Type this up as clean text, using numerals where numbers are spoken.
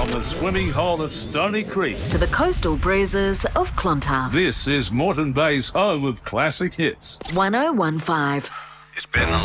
From the swimming hole of Stony Creek, to the coastal breezes of Clontarf. this is Moreton Bay's home of classic hits. 1015. It's been a